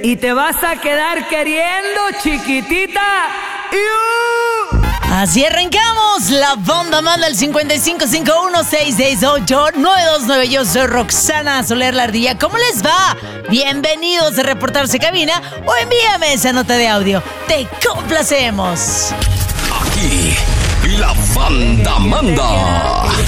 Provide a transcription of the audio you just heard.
y te vas a quedar queriendo, chiquitita. Así arrancamos. La banda manda el 5551-668-929. Yo soy Roxana Soler La Ardilla. ¿Cómo les va? Bienvenidos a Reportarse Cabina o envíame esa nota de audio. Te complacemos. Aquí, la banda manda.